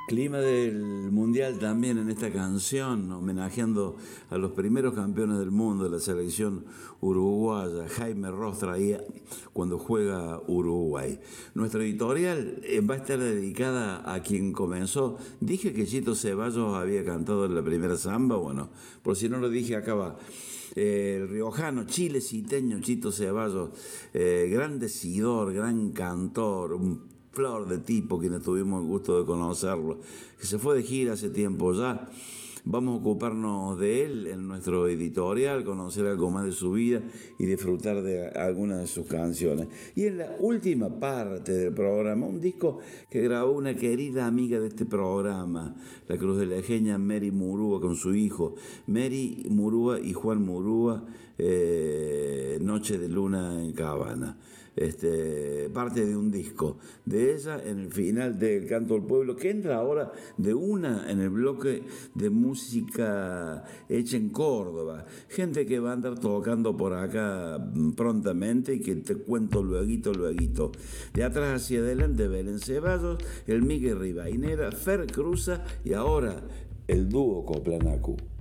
Clima del Mundial también en esta canción, homenajeando a los primeros campeones del mundo de la selección uruguaya. Jaime Ross traía cuando juega Uruguay. Nuestra editorial va a estar dedicada a quien comenzó. Dije que Chito Ceballos había cantado en la primera samba. Bueno, por si no lo dije, acá va. El riojano, chileciteño Chito Ceballos, gran decidor, gran cantor, un flor de tipo, quienes tuvimos el gusto de conocerlo, que se fue de gira hace tiempo ya. Vamos a ocuparnos de él en nuestro editorial, conocer algo más de su vida y disfrutar de algunas de sus canciones. Y en la última parte del programa, un disco que grabó una querida amiga de este programa, la cruzelejeña Mary Murúa, con su hijo Mary Murúa y Juan Murúa, Noche de Luna en Cabana. Parte de un disco de ella en el final del Canto del Pueblo, que entra ahora de una en el bloque de música hecha en Córdoba, gente que va a andar tocando por acá prontamente y que te cuento lueguito. De atrás hacia adelante, Belén Ceballos, el Miguel Rivainera, Fer Cruza y ahora el dúo Coplanacu.